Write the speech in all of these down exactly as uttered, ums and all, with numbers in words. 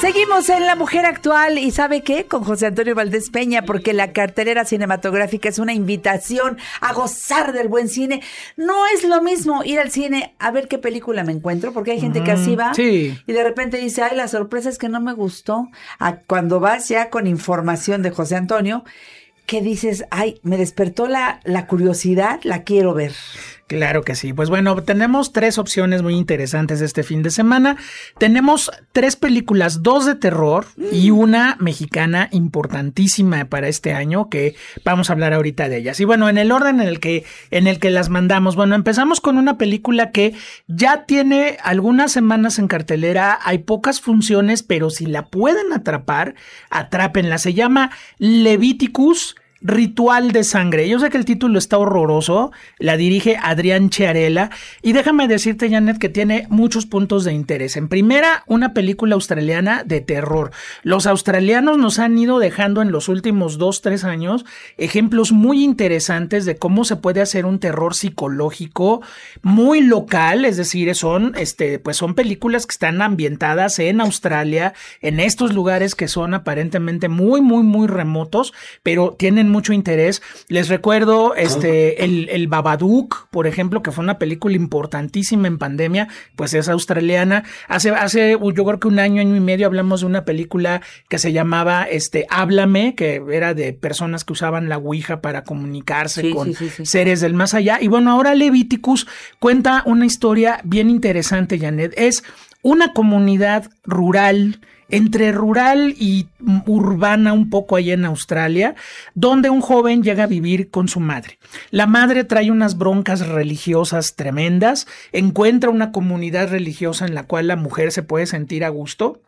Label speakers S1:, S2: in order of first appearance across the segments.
S1: Seguimos en La Mujer Actual y ¿sabe qué? Con José Antonio Valdés Peña, porque la cartelera cinematográfica es una invitación a gozar del buen cine. No es lo mismo ir al cine a ver qué película me encuentro, porque hay gente que así va
S2: sí.
S1: y de repente dice, ay, la sorpresa es que no me gustó. A cuando vas ya con información de José Antonio, que dices, ay, me despertó la, la curiosidad, la quiero ver.
S2: Claro que sí. Pues bueno, tenemos tres opciones muy interesantes este fin de semana. Tenemos tres películas, dos de terror mm. y una mexicana importantísima para este año, que vamos a hablar ahorita de ellas. Y bueno, en el orden en el que, en el que las mandamos. Bueno, empezamos con una película que ya tiene algunas semanas en cartelera. Hay pocas funciones, pero si la pueden atrapar, atrápenla. Se llama Leviticus, Ritual de Sangre. Yo sé que el título está horroroso, la dirige Adrián Chiarella y déjame decirte, Janet, que tiene muchos puntos de interés. En primera, una película australiana de terror. Los australianos nos han ido dejando en los últimos dos, tres años ejemplos muy interesantes de cómo se puede hacer un terror psicológico muy local, es decir, son, este, pues son películas que están ambientadas en Australia, en estos lugares que son aparentemente muy, muy, muy remotos, pero tienen mucho interés. Les recuerdo este el, el Babadook, por ejemplo, que fue una película importantísima en pandemia, pues es australiana. Hace, hace yo creo que un año, año y medio hablamos de una película que se llamaba este Háblame, que era de personas que usaban la Ouija para comunicarse sí, con sí, sí, sí. seres del más allá. Y bueno, ahora Leviticus cuenta una historia bien interesante, Janet. Es una comunidad rural, entre rural y urbana un poco allá en Australia, donde un joven llega a vivir con su madre. La madre trae unas broncas religiosas tremendas, encuentra una comunidad religiosa en la cual la mujer se puede sentir a gusto,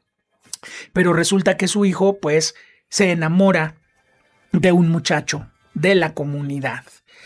S2: pero resulta que su hijo pues se enamora de un muchacho de la comunidad.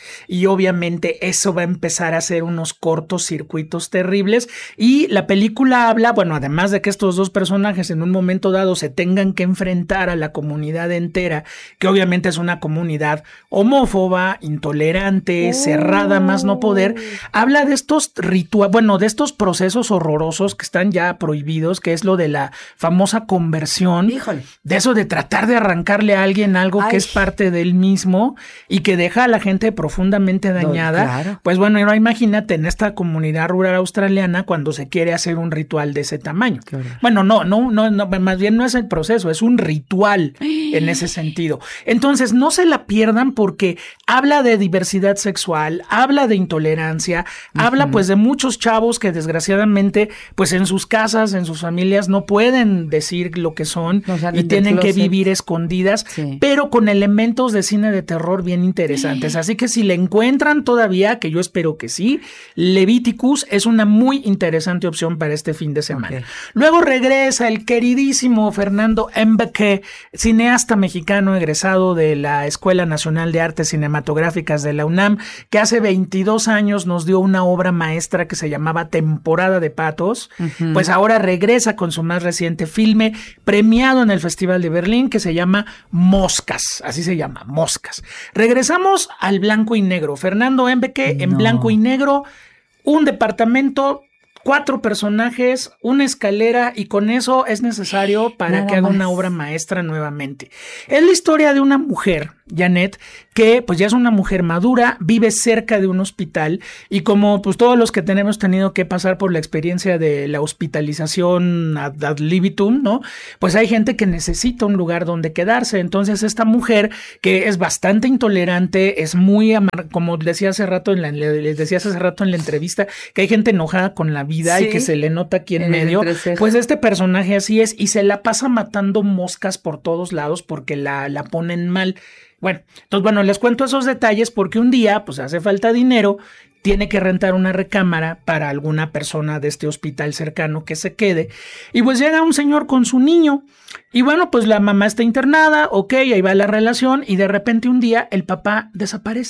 S2: Y obviamente eso va a empezar a hacer unos cortocircuitos terribles y la película habla, bueno, además de que estos dos personajes en un momento dado se tengan que enfrentar a la comunidad entera, que obviamente es una comunidad homófoba, intolerante, oh. cerrada, más no poder, habla de estos rituales, bueno, de estos procesos horrorosos que están ya prohibidos, que es lo de la famosa conversión,
S1: Híjole.
S2: de eso de tratar de arrancarle a alguien algo Ay. que es parte del mismo y que deja a la gente profundamente profundamente dañada, no, claro. Pues bueno, no, imagínate en esta comunidad rural australiana cuando se quiere hacer un ritual de ese tamaño. Claro. Bueno, no, no, no, no, más bien no es el proceso, es un ritual en ese sentido. Entonces, no se la pierdan porque habla de diversidad sexual, habla de intolerancia, uh-huh. habla pues de muchos chavos que desgraciadamente pues en sus casas, en sus familias no pueden decir lo que son y tienen que vivir escondidas, sí. pero con elementos de cine de terror bien interesantes. Así que si le encuentran todavía, que yo espero que sí, Leviticus es una muy interesante opción para este fin de semana. Okay. Luego regresa el queridísimo Fernando Embeke, cineasta mexicano egresado de la Escuela Nacional de Artes Cinematográficas de la UNAM, que hace veintidós años nos dio una obra maestra que se llamaba Temporada de Patos. Uh-huh. Pues ahora regresa con su más reciente filme, premiado en el Festival de Berlín, que se llama Moscas, así se llama, Moscas. Regresamos al blanco y negro. Fernando Embeke en no. blanco y negro, un departamento, cuatro personajes, una escalera y con eso es necesario para Nada que haga más. Una obra maestra nuevamente. Es la historia de una mujer, Janet, que pues ya es una mujer madura, vive cerca de un hospital y como pues todos los que tenemos tenido que pasar por la experiencia de la hospitalización ad, ad libitum, ¿no? Pues hay gente que necesita un lugar donde quedarse. Entonces esta mujer que es bastante intolerante, es muy amar- como decía hace rato en la, les decía hace rato en la entrevista, que hay gente enojada con la vida sí, y que se le nota aquí en, en medio, pues este personaje así es y se la pasa matando moscas por todos lados porque la, la ponen mal. Bueno, entonces, bueno, les cuento esos detalles porque un día, pues hace falta dinero, tiene que rentar una recámara para alguna persona de este hospital cercano que se quede. Y pues llega un señor con su niño. Y bueno, pues la mamá está internada, ok, ahí va la relación. Y de repente un día el papá desaparece.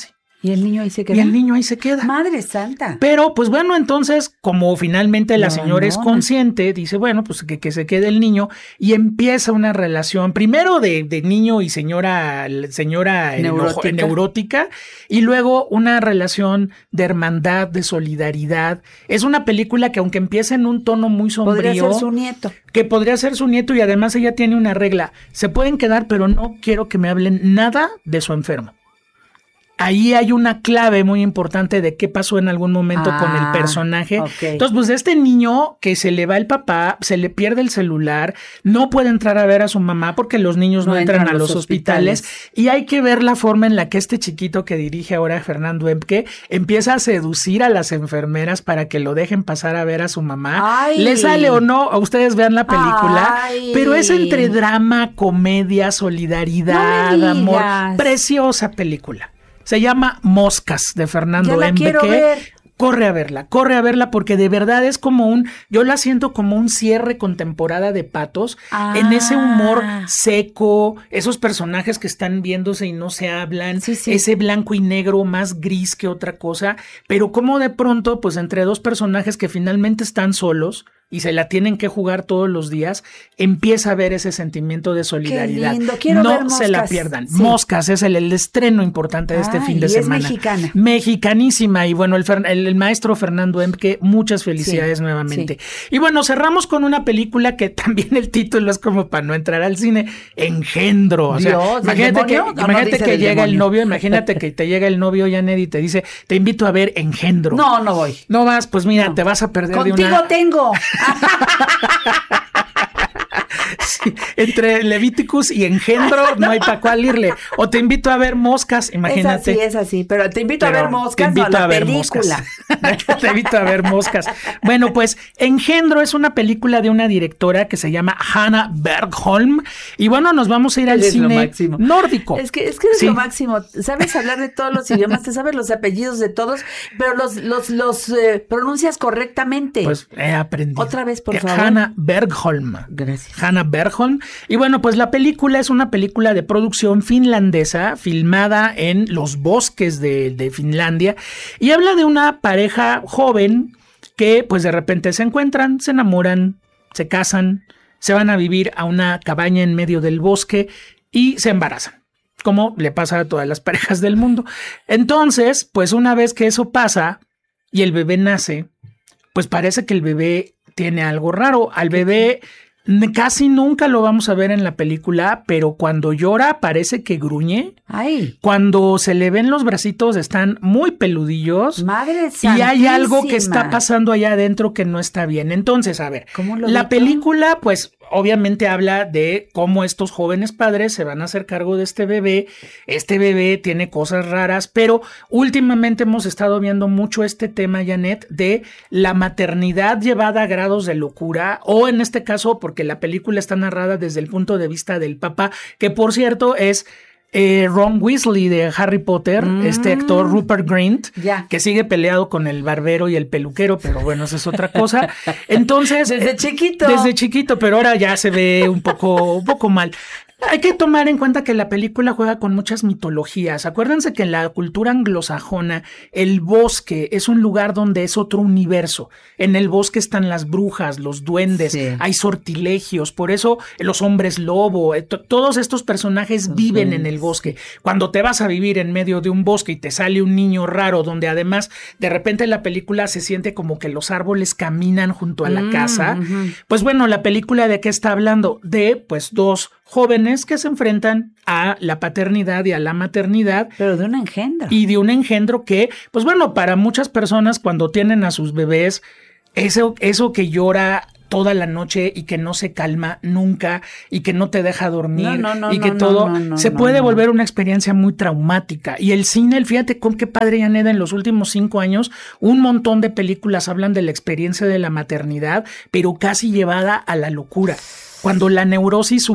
S1: ¿Y el niño ahí se queda?
S2: Y el niño ahí se queda.
S1: Madre santa.
S2: Pero, pues bueno, entonces, como finalmente la
S1: No,
S2: señora
S1: no,
S2: es
S1: no.
S2: consciente, dice, bueno, pues que, que se quede el niño y empieza una relación, primero de, de niño y señora, señora
S1: Neurótica.
S2: enojo- neurótica, y luego una relación de hermandad, de solidaridad. Es una película que aunque empieza en un tono muy sombrío,
S1: Podría ser su nieto.
S2: que podría ser su nieto y además ella tiene una regla, se pueden quedar, pero no quiero que me hablen nada de su enfermo. Ahí hay una clave muy importante de qué pasó en algún momento
S1: Ah,
S2: con el personaje.
S1: okay.
S2: Entonces, pues de este niño que se le va el papá, se le pierde el celular, no puede entrar a ver a su mamá porque los niños no, no entran, entran a los, los hospitales. hospitales. Y hay que ver la forma en la que este chiquito que dirige ahora Fernando Emke empieza a seducir a las enfermeras para que lo dejen pasar a ver a su mamá.
S1: Ay.
S2: Le sale o no, a ustedes vean la película,
S1: Ay.
S2: pero es entre drama, comedia, solidaridad,
S1: no
S2: amor. Preciosa película. Se llama Moscas, de Fernando Emke. Corre a verla, corre a verla porque de verdad es como un, yo la siento como un cierre con temporada de Patos,
S1: ah.
S2: en ese humor seco, esos personajes que están viéndose y no se hablan,
S1: sí, sí.
S2: ese blanco y negro más gris que otra cosa, pero como de pronto, pues entre dos personajes que finalmente están solos y se la tienen que jugar todos los días, empieza a haber ese sentimiento de solidaridad.
S1: Qué lindo. Quiero
S2: no
S1: ver Moscas.
S2: se la pierdan.
S1: Sí.
S2: Moscas es el, el estreno importante de este
S1: Ay,
S2: fin de
S1: y
S2: semana.
S1: Es mexicana.
S2: Mexicanísima. Y bueno, el, el, el maestro Fernando Emke, muchas felicidades sí, nuevamente. Sí. Y bueno, cerramos con una película que también el título es como para no entrar al cine, Engendro. O sea,
S1: Dios,
S2: imagínate que,
S1: no,
S2: imagínate
S1: no
S2: que llega
S1: demonio.
S2: el novio, imagínate que te llega el novio, Janet, y te dice, te invito a ver Engendro.
S1: No, no voy.
S2: No vas, pues mira,
S1: no.
S2: te vas a perder
S1: Contigo
S2: de una...
S1: tengo.
S2: Sí, entre Levíticus y Engendro no hay para cuál irle. O te invito a ver Moscas, imagínate.
S1: Es así, es así, pero te invito pero a ver Moscas,
S2: te invito
S1: no, a la
S2: a ver
S1: película.
S2: Moscas. Te invito a ver Moscas. Bueno, pues Engendro es una película de una directora que se llama Hannah Bergholm. Y bueno, nos vamos a ir al
S1: es
S2: cine nórdico.
S1: Es que es que es sí. lo máximo. Sabes hablar de todos los idiomas, te sabes los apellidos de todos, pero los, los, los eh, pronuncias correctamente.
S2: Pues he aprendido.
S1: Otra vez, por favor.
S2: Hannah Bergholm.
S1: Gracias.
S2: Hannah Bergholm. Y bueno, pues la película es una película de producción finlandesa, filmada en los bosques de, de Finlandia, y habla de una pareja joven que pues de repente se encuentran, se enamoran, se casan, se van a vivir a una cabaña en medio del bosque y se embarazan, como le pasa a todas las parejas del mundo. Entonces, pues una vez que eso pasa y el bebé nace, pues parece que el bebé tiene algo raro. Al bebé casi nunca lo vamos a ver en la película, pero cuando llora parece que gruñe.
S1: Ay.
S2: Cuando se le ven los bracitos están muy peludillos.
S1: Madre
S2: santísima. Y hay algo que está pasando allá adentro que no está bien. Entonces, a ver,
S1: ¿cómo lo
S2: la película, pues, obviamente habla de cómo estos jóvenes padres se van a hacer cargo de este bebé. Este bebé tiene cosas raras, pero últimamente hemos estado viendo mucho este tema, Janet, de la maternidad llevada a grados de locura, o en este caso, porque la película está narrada desde el punto de vista del papá, que por cierto es Eh, Ron Weasley de Harry Potter, mm. este actor Rupert Grint,
S1: yeah.
S2: que sigue peleado con el barbero y el peluquero, pero bueno, esa es otra cosa. Entonces,
S1: desde chiquito.
S2: Desde chiquito, pero ahora ya se ve un poco, un poco mal. Hay que tomar en cuenta que la película juega con muchas mitologías. Acuérdense que en la cultura anglosajona el bosque es un lugar donde es otro universo. En el bosque están las brujas, los duendes, sí. hay sortilegios. Por eso los hombres lobo, todos estos personajes uh-huh. viven en el bosque. Cuando te vas a vivir en medio de un bosque y te sale un niño raro, donde además de repente la película se siente como que los árboles caminan junto a la uh-huh. casa, pues bueno, la película ¿de qué está hablando? De pues dos jóvenes que se enfrentan a la paternidad y a la maternidad.
S1: Pero de un engendro.
S2: Y de un engendro que, pues bueno, para muchas personas cuando tienen a sus bebés, eso, eso que llora toda la noche y que no se calma nunca y que no te deja dormir
S1: no, no, no,
S2: y que
S1: no,
S2: todo
S1: no, no, no,
S2: se
S1: no,
S2: puede
S1: no.
S2: volver una experiencia muy traumática. Y el cine, fíjate con qué padre, Yaneda, en los últimos cinco años, un montón de películas hablan de la experiencia de la maternidad, pero casi llevada a la locura. Cuando la neurosis